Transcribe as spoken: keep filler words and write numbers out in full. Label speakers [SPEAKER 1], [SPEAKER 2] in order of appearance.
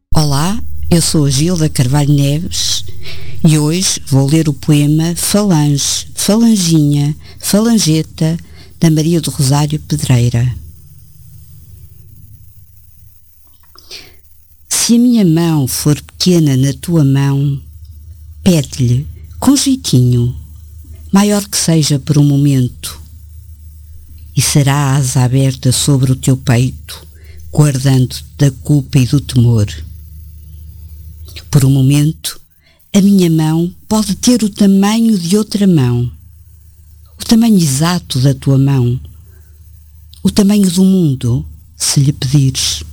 [SPEAKER 1] Olá, eu sou a Gilda Carvalho Neves e hoje vou ler o poema Falange, Falanginha, Falangeta, da Maria do Rosário Pedreira. Se a minha mão for pequena na tua mão, pede-lhe, com jeitinho, maior que seja por um momento, e será a asa aberta sobre o teu peito, guardando-te da culpa e do temor. Por um momento, a minha mão pode ter o tamanho de outra mão, o tamanho exato da tua mão, o tamanho do mundo, se lhe pedires.